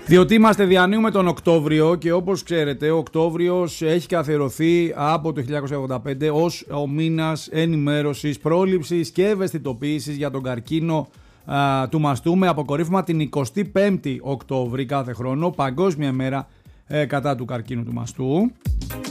Διότι είμαστε διανύουμε τον Οκτώβριο και όπως ξέρετε ο Οκτώβριος έχει καθιερωθεί από το 1985 ως ο μήνας ενημέρωσης, πρόληψης και ευαισθητοποίησης για τον καρκίνο του μαστού, με αποκορύφωμα την 25η Οκτώβρη κάθε χρόνο, Παγκόσμια ημέρα κατά του καρκίνου του μαστού.